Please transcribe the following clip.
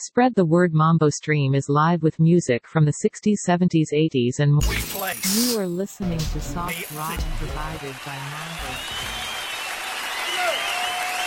Spread the word. Mambo Stream is live with music from the 60s, 70s, 80s and more. You are listening to soft rock provided by Mambo Stream.